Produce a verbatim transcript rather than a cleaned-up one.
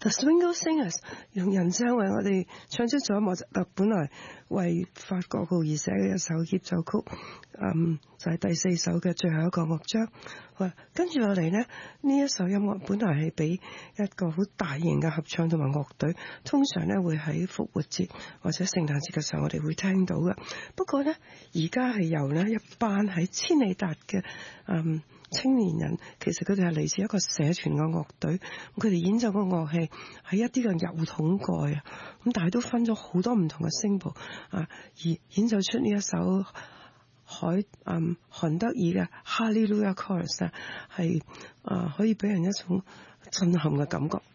The Swingle Singers 用人聲為我哋唱出咗莫扎特本來為法國號而寫嘅一首協奏曲，嗯，就係、是、第四首嘅最後一個樂章。好，跟住落嚟呢，呢一首音樂本來係俾一個好大型嘅合唱同埋樂隊，通常呢會喺復活節或者聖誕節嘅時候我哋會聽到嘅。不過呢，而家係由呢一班喺千里達嘅嗯青年人，其實佢哋係嚟自一個社團嘅樂隊，佢哋演奏嘅樂器係一啲嘅油桶蓋啊，咁但係都分咗好多唔同嘅聲部啊，而演奏出呢一首海嗯韓德爾嘅 Hallelujah Chorus 啊，係啊可以俾人一種震撼嘅感覺。